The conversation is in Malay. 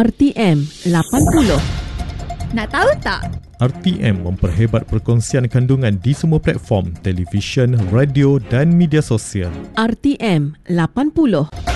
RTM 80. Nak tahu tak? RTM memperhebat perkongsian kandungan di semua platform televisyen, radio dan media sosial. RTM 80.